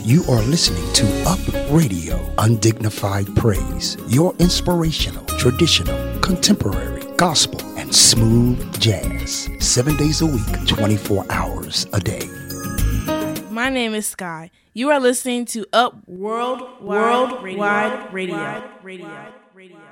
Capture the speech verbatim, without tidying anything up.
You are listening to Up Radio, Undignified Praise, your inspirational, traditional, contemporary, gospel, and smooth jazz. Seven days a week, twenty-four hours a day. My name is Sky. You are listening to Up World World Wide Radio. Radio. Radio. Radio.